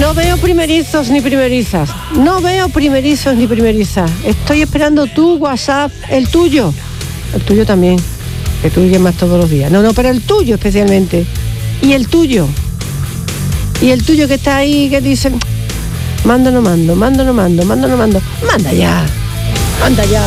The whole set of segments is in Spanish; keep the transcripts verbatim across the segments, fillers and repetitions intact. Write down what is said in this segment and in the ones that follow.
No veo primerizos ni primerizas. No veo primerizos ni primerizas. Estoy esperando tu WhatsApp, el tuyo. El tuyo también, que tú llamas todos los días. No, no, pero el tuyo especialmente. Y el tuyo. Y el tuyo que está ahí, que dice, mando, no mando, mando, no mando, mando, no mando. Manda ya, manda ya.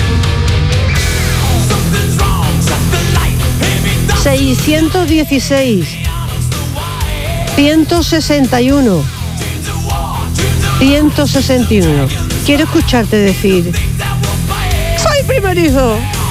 seiscientos dieciséis, ciento sesenta y uno, ciento sesenta y uno. Quiero escucharte decir, soy primerizo.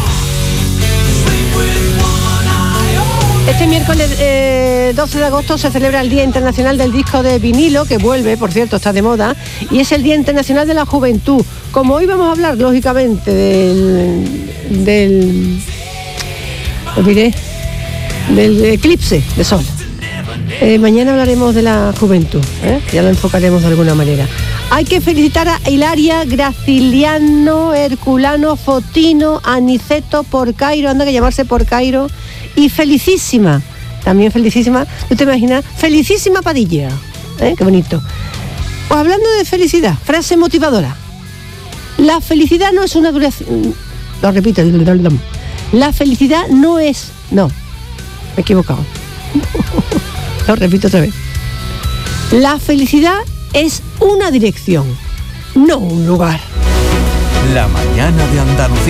Este miércoles eh, doce de agosto se celebra el Día Internacional del Disco de Vinilo, que vuelve, por cierto, está de moda, y es el Día Internacional de la Juventud. Como hoy vamos a hablar, lógicamente, del... del... os diré, del eclipse de sol. Eh, mañana hablaremos de la juventud, ¿eh? Ya lo enfocaremos de alguna manera. Hay que felicitar a Hilaria, Graciliano, Herculano, Fotino, Aniceto, Porcairo, anda que llamarse Porcairo, y Felicísima, también Felicísima, ¿tú te imaginas? Felicísima Padilla, ¿eh? Qué bonito. Pues hablando de felicidad, frase motivadora. La felicidad no es una duración, lo repito, la felicidad no es, no, me he equivocado. Lo repito otra vez. La felicidad es una dirección, no un lugar. La mañana de Andalucía.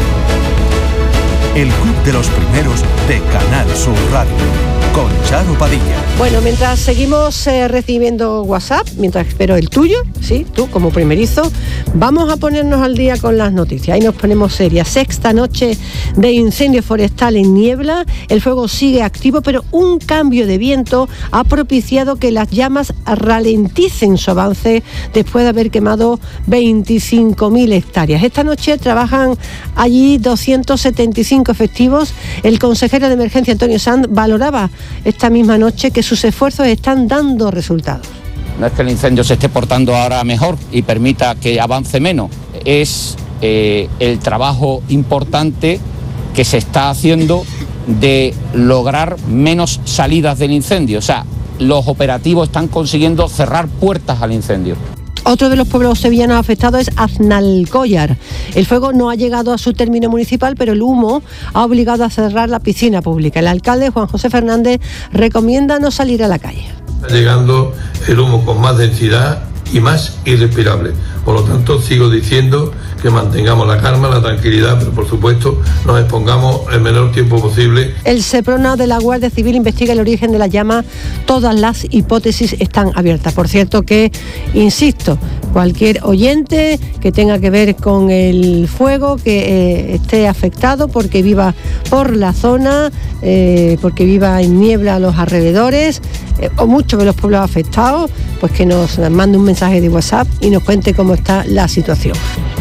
El club de los primeros de Canal Sur Radio. Con Charo Padilla. Bueno, mientras seguimos eh, recibiendo WhatsApp, mientras espero el tuyo, sí, tú como primerizo, vamos a ponernos al día con las noticias. Ahí nos ponemos serias. Sexta noche de incendio forestal en Niebla. El fuego sigue activo, pero un cambio de viento ha propiciado que las llamas ralenticen su avance después de haber quemado veinticinco mil hectáreas. Esta noche trabajan allí doscientos setenta y cinco efectivos. El consejero de emergencia, Antonio Sanz, valoraba esta misma noche que sus esfuerzos están dando resultados. No es que el incendio se esté portando ahora mejor y permita que avance menos, es eh, el trabajo importante que se está haciendo de lograr menos salidas del incendio. O sea, los operativos están consiguiendo cerrar puertas al incendio. Otro de los pueblos sevillanos afectados es Aznalcóllar. El fuego no ha llegado a su término municipal, pero el humo ha obligado a cerrar la piscina pública. El alcalde, Juan José Fernández, recomienda no salir a la calle. Está llegando el humo con más densidad y más irrespirable. Por lo tanto, sigo diciendo que mantengamos la calma, la tranquilidad, pero por supuesto nos expongamos el menor tiempo posible. El Seprona de la Guardia Civil investiga el origen de la llama. Todas las hipótesis están abiertas. Por cierto que, insisto, cualquier oyente que tenga que ver con el fuego, que eh, esté afectado porque viva por la zona, eh, porque viva en Niebla a los alrededores, eh, o muchos de los pueblos afectados, pues que nos mande un mensaje de WhatsApp y nos cuente cómo está la situación.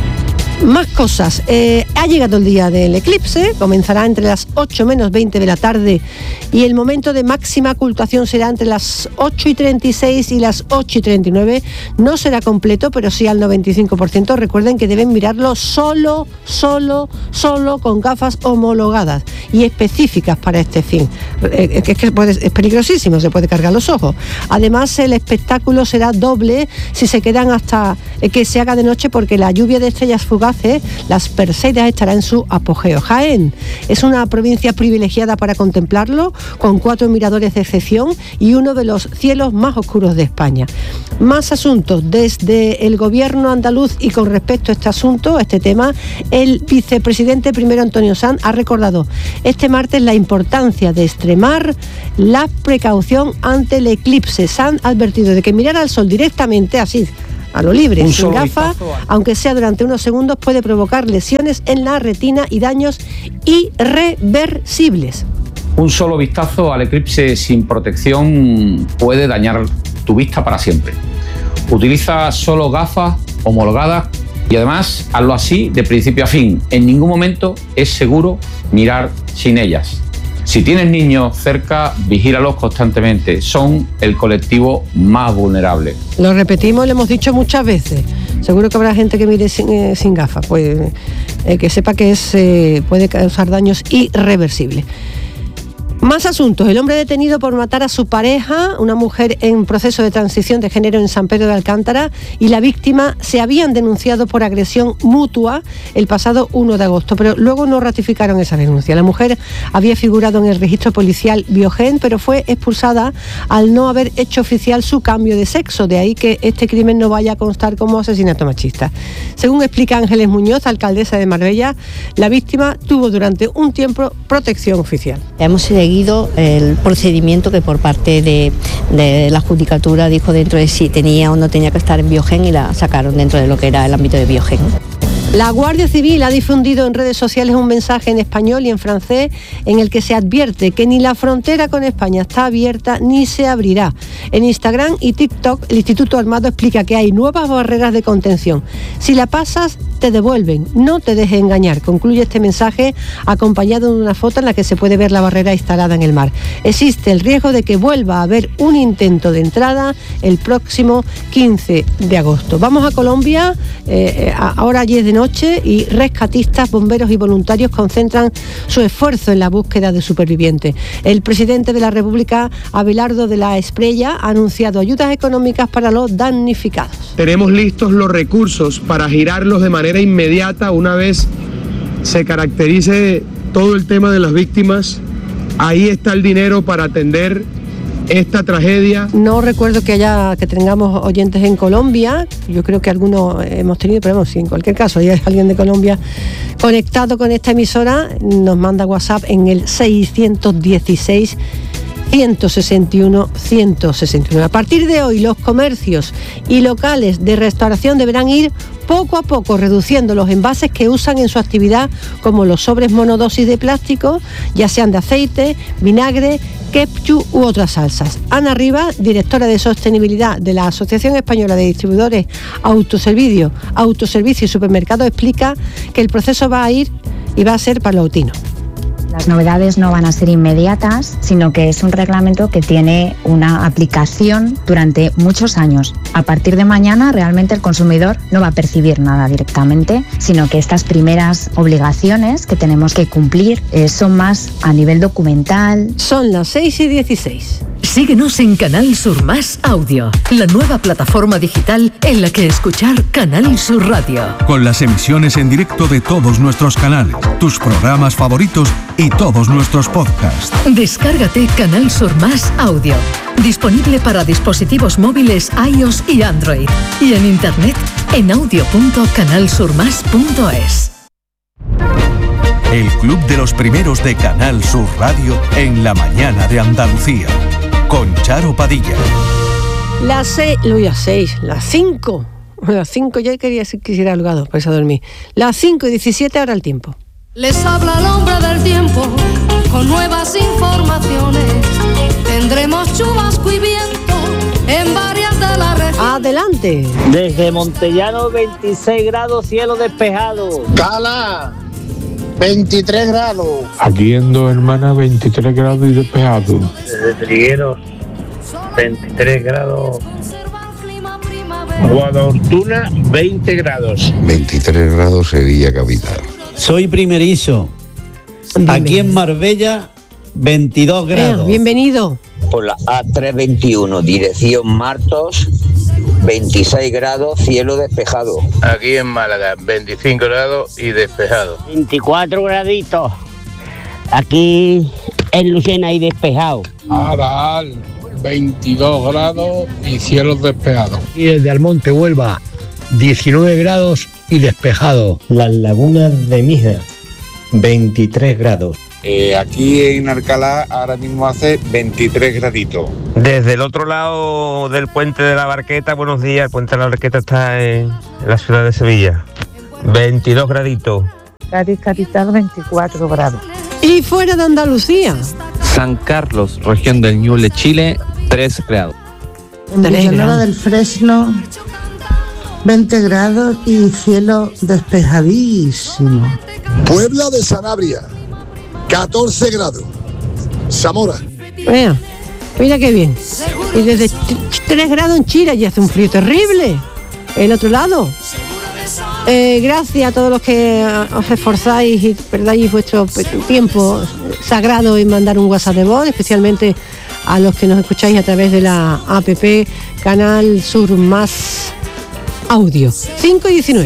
Más cosas. Eh, ha llegado el día del eclipse, comenzará entre las ocho menos veinte de la tarde y el momento de máxima ocultación será entre las ocho y treinta y seis y las ocho y treinta y nueve. No será completo, pero sí al noventa y cinco por ciento. Recuerden que deben mirarlo solo, solo, solo con gafas homologadas y específicas para este fin. Eh, es que puede, es peligrosísimo, se puede cargar los ojos. Además, el espectáculo será doble si se quedan hasta eh, que se haga de noche, porque la lluvia de estrellas fugaces, las Perseidas, estará en su apogeo. Jaén es una provincia privilegiada para contemplarlo, con cuatro miradores de excepción y uno de los cielos más oscuros de España. Más asuntos desde el gobierno andaluz, y con respecto a este asunto, a este tema, el vicepresidente primero Antonio Sanz ha recordado este martes la importancia de extremar la precaución ante el eclipse. Sanz ha advertido de que mirar al sol directamente, así a lo libre, sin gafas, aunque sea durante unos segundos, puede provocar lesiones en la retina y daños irreversibles. Un solo vistazo al eclipse sin protección puede dañar tu vista para siempre. Utiliza solo gafas homologadas y además hazlo así de principio a fin. En ningún momento es seguro mirar sin ellas. Si tienes niños cerca, vigílalos constantemente. Son el colectivo más vulnerable. Lo repetimos, lo hemos dicho muchas veces. Seguro que habrá gente que mire sin, eh, sin gafas. Pues eh, que sepa que es, eh, puede causar daños irreversibles. Más asuntos. El hombre detenido por matar a su pareja, una mujer en proceso de transición de género en San Pedro de Alcántara, y la víctima se habían denunciado por agresión mutua el pasado uno de agosto, pero luego no ratificaron esa denuncia. La mujer había figurado en el registro policial Biogen, pero fue expulsada al no haber hecho oficial su cambio de sexo, de ahí que este crimen no vaya a constar como asesinato machista. Según explica Ángeles Muñoz, alcaldesa de Marbella, la víctima tuvo durante un tiempo protección oficial. Hemos seguido el procedimiento que por parte de, de la Judicatura dijo dentro de si tenía o no tenía que estar en Biogen, y la sacaron dentro de lo que era el ámbito de Biogen. La Guardia Civil ha difundido en redes sociales un mensaje en español y en francés en el que se advierte que ni la frontera con España está abierta ni se abrirá. En Instagram y TikTok, el Instituto Armado explica que hay nuevas barreras de contención. Si la pasas, te devuelven, no te dejes engañar. Concluye este mensaje acompañado de una foto en la que se puede ver la barrera instalada en el mar. Existe el riesgo de que vuelva a haber un intento de entrada el próximo quince de agosto. Vamos a Colombia, eh, ahora allí es de noche, y rescatistas, bomberos y voluntarios concentran su esfuerzo en la búsqueda de supervivientes. El presidente de la República, Abelardo de la Espriella, ha anunciado ayudas económicas para los damnificados. Tenemos listos los recursos para girarlos de manera inmediata una vez se caracterice todo el tema de las víctimas. Ahí está el dinero para atender esta tragedia. No recuerdo que haya que tengamos oyentes en Colombia. Yo creo que algunos hemos tenido, pero vamos, si en cualquier caso hay alguien de Colombia conectado con esta emisora, nos manda WhatsApp en el seiscientos dieciséis ciento sesenta y uno ciento sesenta y uno. A partir de hoy, los comercios y locales de restauración deberán ir poco a poco reduciendo los envases que usan en su actividad, como los sobres monodosis de plástico, ya sean de aceite, vinagre, ketchup u otras salsas. Ana Rivas, directora de sostenibilidad de la Asociación Española de Distribuidores Autoservicio, Autoservicio y Supermercados, explica que el proceso va a ir y va a ser paulatino. Las novedades no van a ser inmediatas, sino que es un reglamento que tiene una aplicación durante muchos años. A partir de mañana, realmente el consumidor no va a percibir nada directamente, sino que estas primeras obligaciones que tenemos que cumplir eh, son más a nivel documental. Son las seis y dieciséis. Síguenos en Canal Sur Más Audio, la nueva plataforma digital en la que escuchar Canal Sur Radio. Con las emisiones en directo de todos nuestros canales, tus programas favoritos y todos nuestros podcasts. Descárgate Canal Sur Más Audio, disponible para dispositivos móviles iOS y Android, y en internet en audio punto canal sur más punto es. El Club de los Primeros de Canal Sur Radio en la mañana de Andalucía, con Charo Padilla. Las seis, lo voy a seis, las cinco, las cinco ya quería quisiera holgado, para irse a dormir. Las cinco y diecisiete, ahora el tiempo. Les habla el hombre del tiempo con nuevas informaciones. Tendremos chubasco y viento en varias de las regiones. Adelante. Desde Montellano, veintiséis grados, cielo despejado. Cala, veintitrés grados. Aquí en Dos Hermanas, veintitrés grados y despejado. Desde Trigueros, veintitrés grados. Guadalhortuna, veinte grados. veintitrés grados Sevilla capital. Soy primerizo. Aquí en Marbella, veintidós grados. Eh, bienvenido. Por la A trescientos veintiuno, dirección Martos, veintiséis grados, cielo despejado. Aquí en Málaga, veinticinco grados y despejado. veinticuatro graditos. Aquí en Lucena y despejado. Aral, veintidós grados y cielos despejados. Y desde Almonte, Huelva, diecinueve grados y despejado. Las Lagunas de Mija, veintitrés grados. Eh, aquí en Alcalá ahora mismo hace veintitrés graditos. Desde el otro lado del puente de la Barqueta, buenos días, el puente de la Barqueta está en, en la ciudad de Sevilla, veintidós graditos. Cádiz capital, veinticuatro grados. Y fuera de Andalucía, San Carlos, región del Ñuble, Chile, tres grados. En Villanueva del Fresno, veinte grados y cielo despejadísimo. Puebla de Sanabria, catorce grados. Zamora. Mira, mira qué bien. Y desde tres grados en Chile y hace un frío terrible. El otro lado. Eh, gracias a todos los que os esforzáis y perdáis vuestro tiempo sagrado en mandar un WhatsApp de voz, especialmente a los que nos escucháis a través de la app Canal Sur Más Audio. cinco y diecinueve.